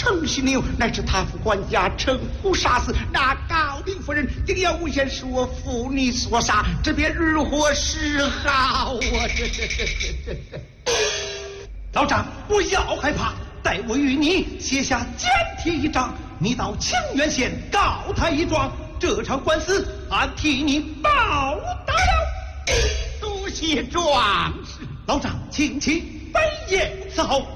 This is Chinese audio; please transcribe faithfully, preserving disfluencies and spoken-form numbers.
曾犀牛乃是他父管家陈虎杀死，那高林夫人定要诬陷是我父你所杀，这便如何是好啊？这这这这这！ 老张，不要害怕，待我与你写下简帖一张，你到清源县告他一状，这场官司俺替你报答了。 多谢壮士。 老张，请起，本爷伺候。